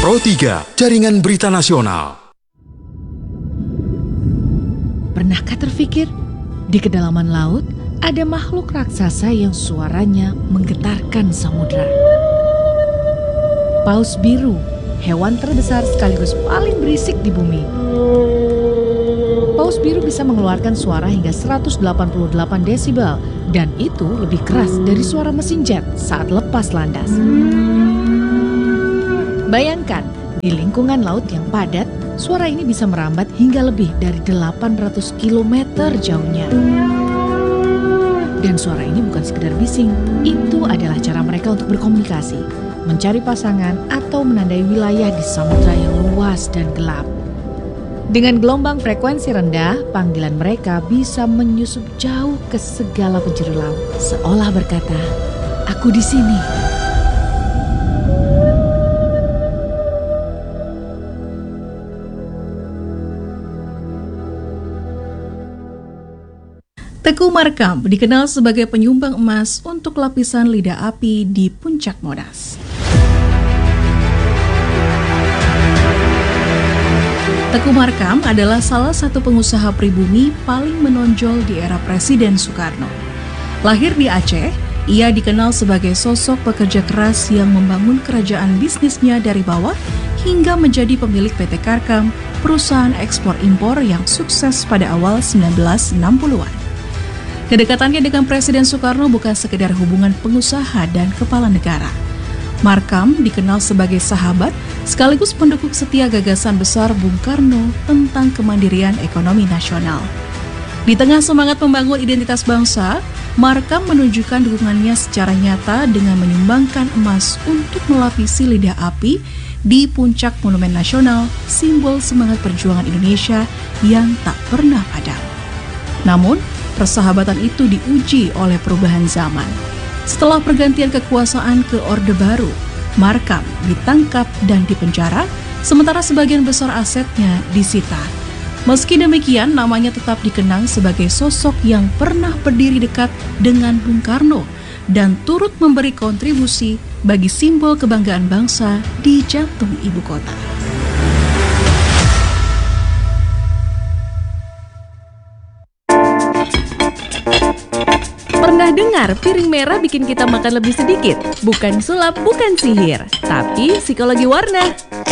Pro 3, Jaringan Berita Nasional. Pernahkah terfikir, di kedalaman laut ada makhluk raksasa yang suaranya menggetarkan samudra? Paus biru, hewan terbesar sekaligus paling berisik di bumi. Paus biru bisa mengeluarkan suara hingga 188 desibel dan itu lebih keras dari suara mesin jet saat lepas landas. Bayangkan, di lingkungan laut yang padat, suara ini bisa merambat hingga lebih dari 800 km jauhnya. Dan suara ini bukan sekedar bising, itu adalah cara mereka untuk berkomunikasi, mencari pasangan atau menandai wilayah di samudra yang luas dan gelap. Dengan gelombang frekuensi rendah, panggilan mereka bisa menyusup jauh ke segala penjuru laut, seolah berkata, "Aku di sini." Teguh Markam dikenal sebagai penyumbang emas untuk lapisan lidah api di Puncak Monas. Teguh Markam adalah salah satu pengusaha pribumi paling menonjol di era Presiden Soekarno. Lahir di Aceh, ia dikenal sebagai sosok pekerja keras yang membangun kerajaan bisnisnya dari bawah hingga menjadi pemilik PT Karkam, perusahaan ekspor-impor yang sukses pada awal 1960-an. Kedekatannya dengan Presiden Soekarno bukan sekedar hubungan pengusaha dan kepala negara. Markam dikenal sebagai sahabat sekaligus pendukung setia gagasan besar Bung Karno tentang kemandirian ekonomi nasional. Di tengah semangat membangun identitas bangsa, Markam menunjukkan dukungannya secara nyata dengan menyumbangkan emas untuk melapisi lidah api di puncak Monumen Nasional, simbol semangat perjuangan Indonesia yang tak pernah padam. Namun, persahabatan itu diuji oleh perubahan zaman. Setelah pergantian kekuasaan ke Orde Baru, Markam ditangkap dan dipenjara, sementara sebagian besar asetnya disita. Meski demikian, namanya tetap dikenang sebagai sosok yang pernah berdiri dekat dengan Bung Karno dan turut memberi kontribusi bagi simbol kebanggaan bangsa di jantung ibu kota. Pernah dengar piring merah bikin kita makan lebih sedikit? Bukan sulap, bukan sihir, tapi psikologi warna.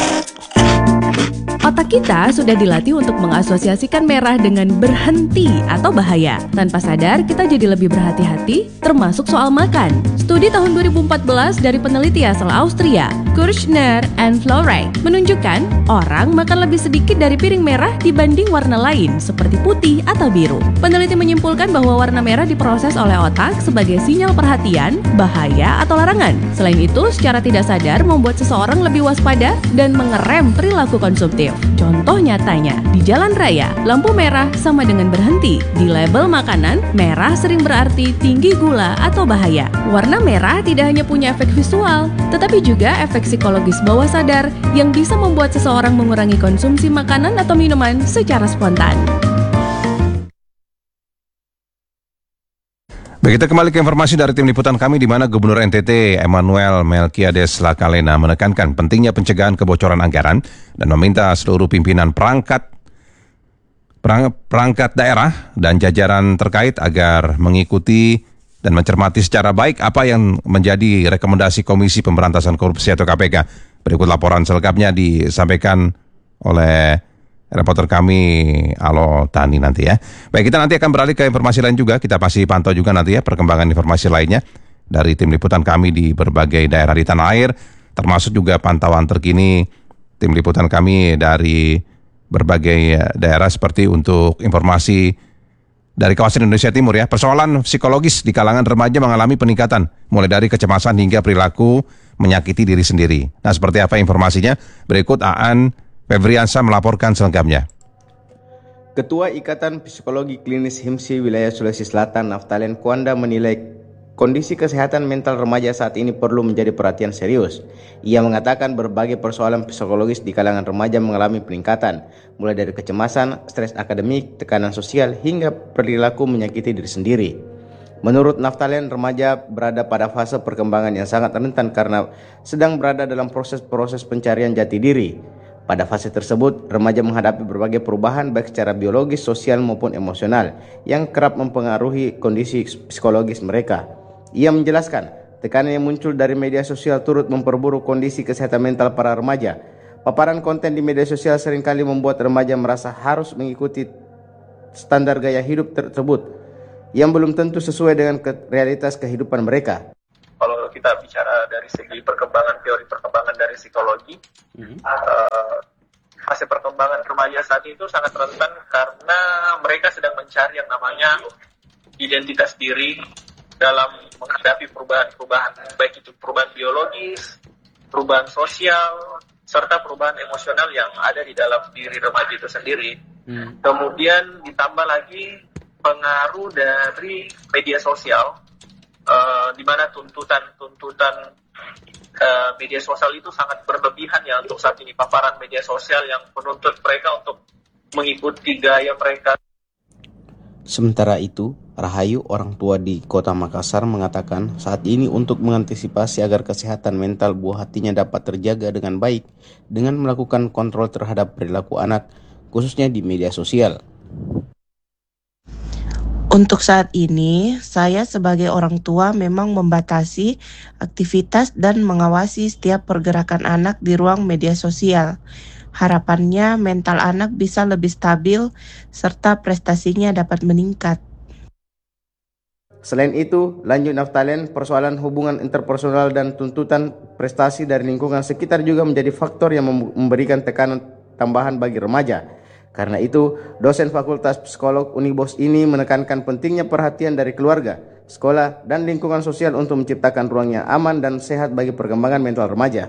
Otak kita sudah dilatih untuk mengasosiasikan merah dengan berhenti atau bahaya. Tanpa sadar, kita jadi lebih berhati-hati, termasuk soal makan. Studi tahun 2014 dari peneliti asal Austria, Kirchner and Florey, menunjukkan orang makan lebih sedikit dari piring merah dibanding warna lain, seperti putih atau biru. Peneliti menyimpulkan bahwa warna merah diproses oleh otak sebagai sinyal perhatian, bahaya, atau larangan. Selain itu, secara tidak sadar membuat seseorang lebih waspada dan mengerem perilaku konsumtif. Contoh nyatanya, di jalan raya, lampu merah sama dengan berhenti. Di label makanan, merah sering berarti tinggi gula atau bahaya. Warna merah tidak hanya punya efek visual, tetapi juga efek psikologis bawah sadar yang bisa membuat seseorang mengurangi konsumsi makanan atau minuman secara spontan. Begitu kembali ke informasi dari tim liputan kami di mana Gubernur NTT Emmanuel Melkiades Lakalena menekankan pentingnya pencegahan kebocoran anggaran dan meminta seluruh pimpinan perangkat daerah dan jajaran terkait agar mengikuti dan mencermati secara baik apa yang menjadi rekomendasi Komisi Pemberantasan Korupsi atau KPK. Berikut laporan selengkapnya disampaikan oleh reporter kami Alo Tani nanti ya. Baik, kita nanti akan beralih ke informasi lain juga. Kita pasti pantau juga nanti ya perkembangan informasi lainnya dari tim liputan kami di berbagai daerah di tanah air, termasuk juga pantauan terkini tim liputan kami dari berbagai daerah seperti untuk informasi dari kawasan Indonesia Timur ya. Persoalan psikologis di kalangan remaja mengalami peningkatan mulai dari kecemasan hingga perilaku menyakiti diri sendiri. Nah, seperti apa informasinya? Berikut Aan Febriansa melaporkan selengkapnya. Ketua Ikatan Psikologi Klinis HIMSI Wilayah Sulawesi Selatan, Naftalen Kuanda, menilai kondisi kesehatan mental remaja saat ini perlu menjadi perhatian serius. Ia mengatakan berbagai persoalan psikologis di kalangan remaja mengalami peningkatan, mulai dari kecemasan, stres akademik, tekanan sosial, hingga perilaku menyakiti diri sendiri. Menurut Naftalen, remaja berada pada fase perkembangan yang sangat rentan karena sedang berada dalam proses pencarian jati diri. Pada fase tersebut, remaja menghadapi berbagai perubahan baik secara biologis, sosial maupun emosional yang kerap mempengaruhi kondisi psikologis mereka. Ia menjelaskan, tekanan yang muncul dari media sosial turut memperburuk kondisi kesehatan mental para remaja. Paparan konten di media sosial seringkali membuat remaja merasa harus mengikuti standar gaya hidup tersebut yang belum tentu sesuai dengan realitas kehidupan mereka. Kalau kita bicara dari segi teori perkembangan dari psikologi, fase perkembangan remaja saat itu sangat rentan karena mereka sedang mencari yang namanya identitas diri dalam menghadapi perubahan, baik itu perubahan biologis, perubahan sosial, serta perubahan emosional yang ada di dalam diri remaja itu sendiri. Kemudian ditambah lagi pengaruh dari media sosial, di mana tuntutan media sosial itu sangat berlebihan ya untuk saat ini. Paparan media sosial yang menuntut mereka untuk mengikuti gaya mereka. Sementara itu, Rahayu, orang tua di Kota Makassar, mengatakan saat ini untuk mengantisipasi agar kesehatan mental buah hatinya dapat terjaga dengan baik dengan melakukan kontrol terhadap perilaku anak, khususnya di media sosial. Untuk saat ini, saya sebagai orang tua memang membatasi aktivitas dan mengawasi setiap pergerakan anak di ruang media sosial. Harapannya mental anak bisa lebih stabil serta prestasinya dapat meningkat. Selain itu, lanjut Naftalen, persoalan hubungan interpersonal dan tuntutan prestasi dari lingkungan sekitar juga menjadi faktor yang memberikan tekanan tambahan bagi remaja. Karena itu, dosen Fakultas Psikolog Unibos ini menekankan pentingnya perhatian dari keluarga, sekolah, dan lingkungan sosial untuk menciptakan ruang yang aman dan sehat bagi perkembangan mental remaja.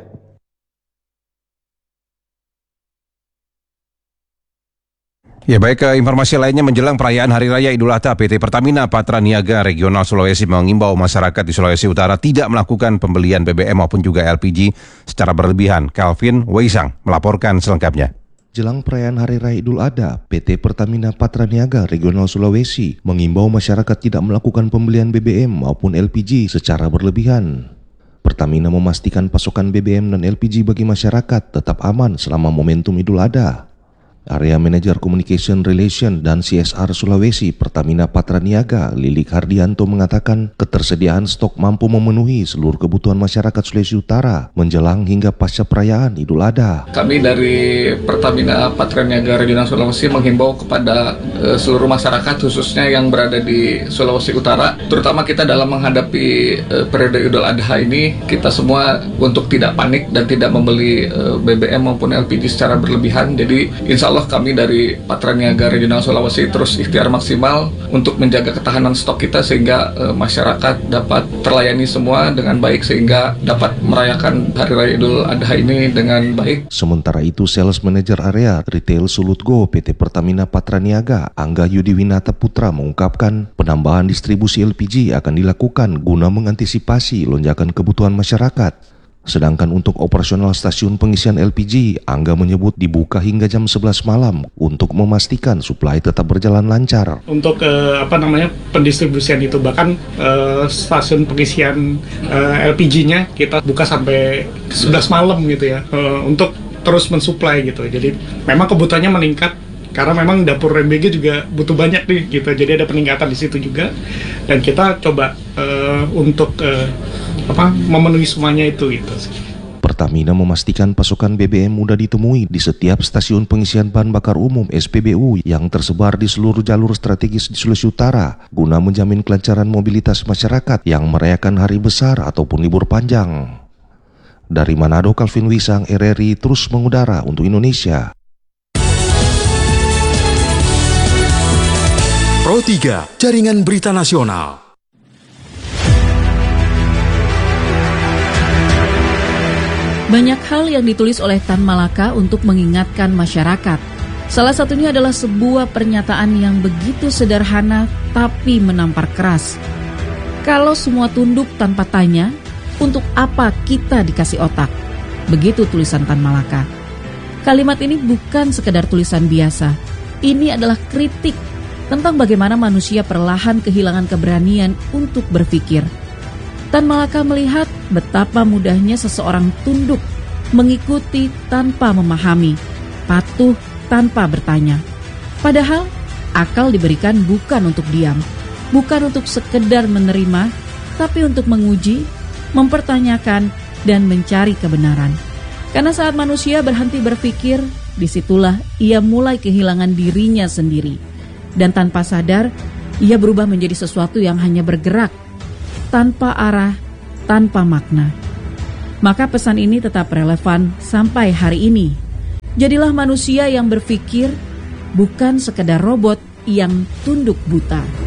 Ya baik, ke informasi lainnya menjelang perayaan Hari Raya Idul Adha, PT Pertamina Patra Niaga Regional Sulawesi mengimbau masyarakat di Sulawesi Utara tidak melakukan pembelian BBM maupun juga LPG secara berlebihan. Calvin Weisang melaporkan selengkapnya. Jelang perayaan Hari Raya Idul Adha, PT Pertamina Patra Niaga Regional Sulawesi mengimbau masyarakat tidak melakukan pembelian BBM maupun LPG secara berlebihan. Pertamina memastikan pasokan BBM dan LPG bagi masyarakat tetap aman selama momentum Idul Adha. Area Manager Communication Relation dan CSR Sulawesi Pertamina Patra Niaga, Lilik Hardianto mengatakan ketersediaan stok mampu memenuhi seluruh kebutuhan masyarakat Sulawesi Utara menjelang hingga pasca perayaan Idul Adha. Kami dari Pertamina Patra Niaga Regional Sulawesi menghimbau kepada seluruh masyarakat khususnya yang berada di Sulawesi Utara, terutama kita dalam menghadapi periode Idul Adha ini, kita semua untuk tidak panik dan tidak membeli BBM maupun LPG secara berlebihan. Jadi insya Allah kami dari Patra Niaga Regional Sulawesi terus ikhtiar maksimal untuk menjaga ketahanan stok kita sehingga masyarakat dapat terlayani semua dengan baik sehingga dapat merayakan Hari Raya Idul Adha ini dengan baik. Sementara itu, Sales Manager Area Retail Sulutgo PT Pertamina Patra Niaga, Angga Yudiwinata Putra mengungkapkan penambahan distribusi LPG akan dilakukan guna mengantisipasi lonjakan kebutuhan masyarakat. Sedangkan untuk operasional stasiun pengisian LPG, Angga menyebut dibuka hingga jam 11 malam untuk memastikan suplai tetap berjalan lancar. Untuk pendistribusian itu, bahkan stasiun pengisian LPG-nya kita buka sampai 11 malam gitu ya, untuk terus mensuplai gitu. Jadi memang kebutuhannya meningkat karena memang dapur MBG juga butuh banyak nih gitu. Jadi ada peningkatan di situ juga dan kita coba untuk memenuhi semuanya itu gitu. Pertamina memastikan pasokan BBM mudah ditemui di setiap stasiun pengisian bahan bakar umum SPBU yang tersebar di seluruh jalur strategis di Sulawesi Utara guna menjamin kelancaran mobilitas masyarakat yang merayakan hari besar ataupun libur panjang. Dari Manado, Calvin Wisang, RRI terus mengudara untuk Indonesia. Pro 3, Jaringan Berita Nasional. Banyak hal yang ditulis oleh Tan Malaka untuk mengingatkan masyarakat. Salah satunya adalah sebuah pernyataan yang begitu sederhana tapi menampar keras. Kalau semua tunduk tanpa tanya, untuk apa kita dikasih otak? Begitu tulisan Tan Malaka. Kalimat ini bukan sekedar tulisan biasa. Ini adalah kritik tentang bagaimana manusia perlahan kehilangan keberanian untuk berpikir. Tan Malaka melihat betapa mudahnya seseorang tunduk, mengikuti tanpa memahami, patuh tanpa bertanya. Padahal akal diberikan bukan untuk diam, bukan untuk sekedar menerima, tapi untuk menguji, mempertanyakan, dan mencari kebenaran. Karena saat manusia berhenti berpikir, disitulah ia mulai kehilangan dirinya sendiri. Dan tanpa sadar, ia berubah menjadi sesuatu yang hanya bergerak, tanpa arah, tanpa makna. Maka pesan ini tetap relevan sampai hari ini. Jadilah manusia yang berpikir, bukan sekedar robot yang tunduk buta.